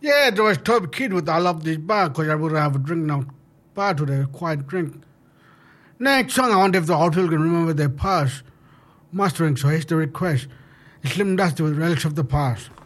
Yeah, there was top kid with I love this bar because I would have a drink now. Bar to the quiet drink. Next song, I wonder if the hotel can remember their past. Mastering so history request. Slim Dusty with relics of the past.